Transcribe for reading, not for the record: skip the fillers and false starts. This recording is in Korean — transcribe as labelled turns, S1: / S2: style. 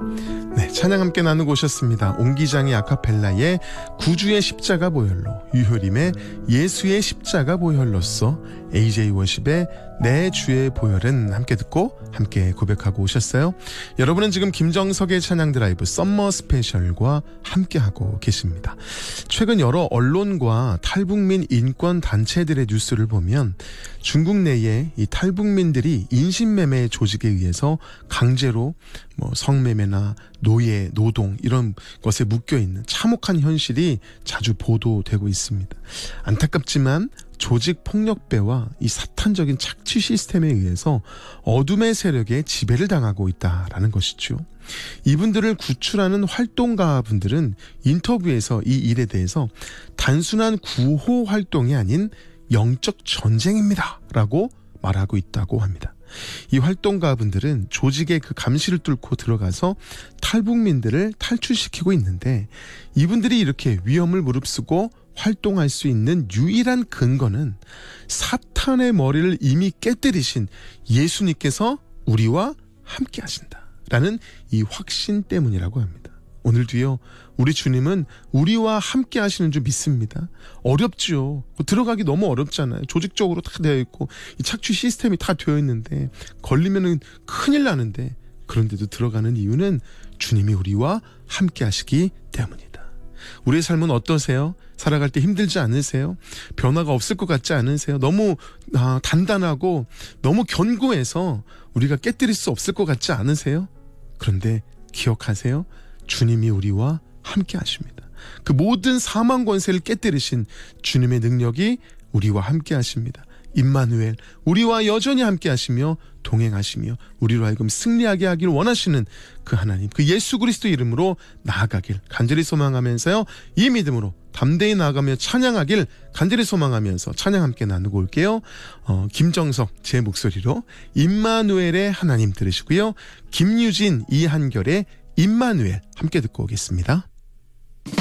S1: 네, 찬양 함께 나누고 오셨습니다. 옹기장의 아카펠라의 구주의 십자가 보혈로, 유효림의 예수의 십자가 보혈로써, AJ 워십의 내 주의 보혈은 함께 듣고 함께 고백하고 오셨어요. 여러분은 지금 김정석의 찬양 드라이브 썸머 스페셜과 함께하고 계십니다. 최근 여러 언론과 탈북민 인권 단체들의 뉴스를 보면 중국 내에 이 탈북민들이 인신매매 조직에 의해서 강제로 성매매나 노예, 노동 이런 것에 묶여있는 참혹한 현실이 자주 보도되고 있습니다. 안타깝지만 조직 폭력배와 이 사탄적인 착취 시스템에 의해서 어둠의 세력에 지배를 당하고 있다라는 것이죠. 이분들을 구출하는 활동가분들은 인터뷰에서 이 일에 대해서 단순한 구호 활동이 아닌 영적 전쟁입니다 라고 말하고 있다고 합니다. 이 활동가분들은 조직의 그 감시를 뚫고 들어가서 탈북민들을 탈출시키고 있는데, 이분들이 이렇게 위험을 무릅쓰고 활동할 수 있는 유일한 근거는 사탄의 머리를 이미 깨뜨리신 예수님께서 우리와 함께 하신다라는 이 확신 때문이라고 합니다. 오늘도요, 우리 주님은 우리와 함께 하시는 줄 믿습니다. 어렵죠. 들어가기 너무 어렵잖아요. 조직적으로 다 되어 있고 이 착취 시스템이 다 되어 있는데 걸리면은 큰일 나는데, 그런데도 들어가는 이유는 주님이 우리와 함께 하시기 때문이다. 우리의 삶은 어떠세요? 살아갈 때 힘들지 않으세요? 변화가 없을 것 같지 않으세요? 너무 단단하고 너무 견고해서 우리가 깨뜨릴 수 없을 것 같지 않으세요? 그런데 기억하세요. 주님이 우리와 함께 하십니다. 그 모든 사망 권세를 깨뜨리신 주님의 능력이 우리와 함께 하십니다. 임마누엘, 우리와 여전히 함께 하시며 동행하시며 우리로 하여금 승리하게 하길 원하시는 그 하나님, 그 예수 그리스도 이름으로 나아가길 간절히 소망하면서요, 이 믿음으로 담대히 나아가며 찬양하길 간절히 소망하면서 찬양 함께 나누고 올게요. 김정석 제 목소리로 임마누엘의 하나님 들으시고요, 김유진 이한결의 임마누엘 함께 듣고 오겠습니다.